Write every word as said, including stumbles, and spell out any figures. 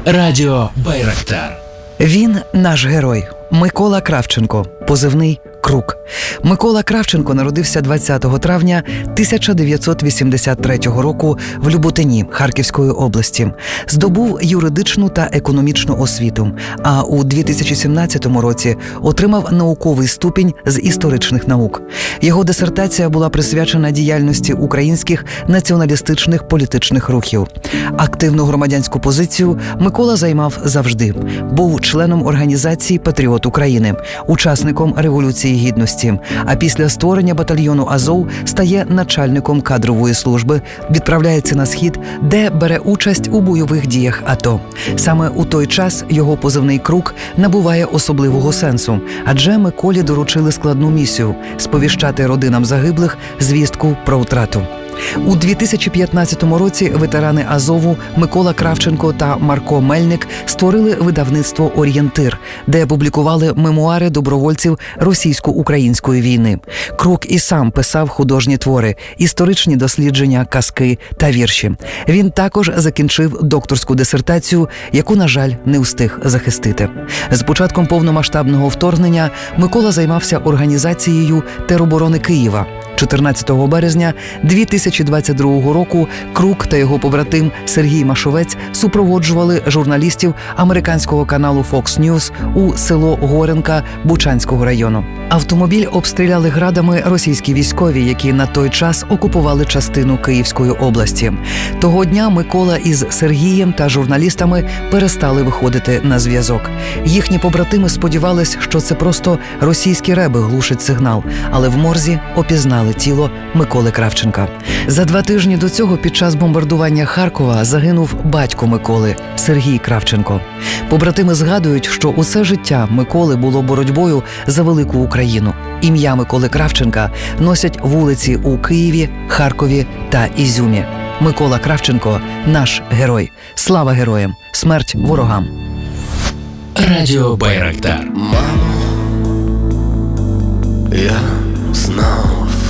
Радіо Байрактар. Він наш герой Микола Кравченко, позивний Крук. Микола Кравченко народився двадцятого травня тисяча дев'ятсот вісімдесят третього року в Люботині Харківської області. Здобув юридичну та економічну освіту, а у дві тисячі сімнадцятому році отримав науковий ступінь з історичних наук. Його дисертація була присвячена діяльності українських націоналістичних політичних рухів. Активну громадянську позицію Микола займав завжди. Був членом організації «Патріот України», учасником Революції Гідності, а після створення батальйону «Азов» стає начальником кадрової служби, відправляється на Схід, де бере участь у бойових діях АТО. Саме у той час його позивний «Крук» набуває особливого сенсу, адже Миколі доручили складну місію – сповіщати родинам загиблих звістку про втрату. У дві тисячі п'ятнадцятому році ветерани Азову Микола Кравченко та Марко Мельник створили видавництво «Орієнтир», де публікували мемуари добровольців російсько-української війни. Крук і сам писав художні твори, історичні дослідження, казки та вірші. Він також закінчив докторську дисертацію, яку, на жаль, не встиг захистити. З початком повномасштабного вторгнення Микола займався організацією тероборони Києва. чотирнадцятого березня дві тисячі двадцять другого року Крук та його побратим Сергій Машовець супроводжували журналістів американського каналу Fox News у село Горенка Бучанського району. Автомобіль обстріляли градами російські військові, які на той час окупували частину Київської області. Того дня Микола із Сергієм та журналістами перестали виходити на зв'язок. Їхні побратими сподівались, що це просто російські реби глушать сигнал, але в морзі опізнали тіло Миколи Кравченка. За два тижні до цього під час бомбардування Харкова загинув батько Миколи – Сергій Кравченко. Побратими згадують, що усе життя Миколи було боротьбою за велику Україну. Ім'я Миколи Кравченка носять вулиці у Києві, Харкові та Ізюмі. Микола Кравченко – наш герой. Слава героям! Смерть ворогам! Радіо Байрактар. Мамо, я знав,